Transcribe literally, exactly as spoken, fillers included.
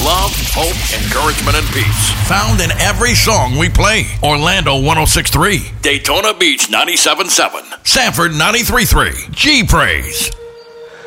love, hope, encouragement, and peace. Found in every song we play. Orlando one oh six point three. Daytona Beach ninety-seven point seven. Sanford ninety-three point three. G Praise.